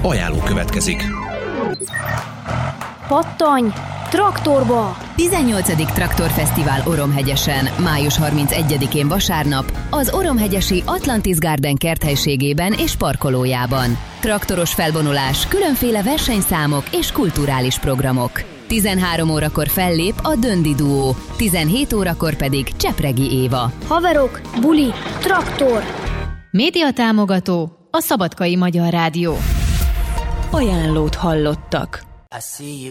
Ajánló következik. Pattanj! Traktorba! 18. Traktorfesztivál Oromhegyesen, május 31-én vasárnap, az Oromhegyesi Atlantis Garden kerthelységében és parkolójában. Traktoros felvonulás, különféle versenyszámok és kulturális programok. 13 órakor fellép a Döndi Duó, 17 órakor pedig Csepregi Éva. Haverok, buli, traktor! Média támogató a Szabadkai Magyar Rádió. Ajánlót hallottak.